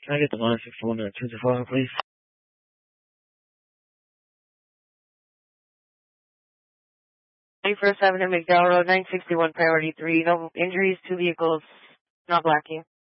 Can I get the 961 to 25, please? 847 to McDowell Road, 961 priority 3. No injuries, 2 vehicles, not blacking.